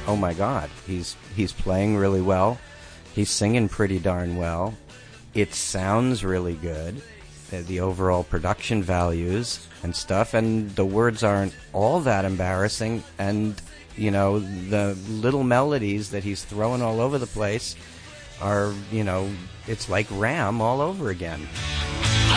oh my God, he's playing really well. He's singing pretty darn well. It sounds really good. The overall production values and stuff, and the words aren't all that embarrassing, and the little melodies that he's throwing all over the place are, it's like Ram all over again.